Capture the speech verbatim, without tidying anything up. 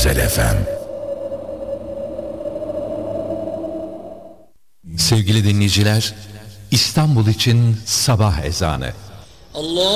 Özel F M. Sevgili dinleyiciler, İstanbul için sabah ezanı. Allah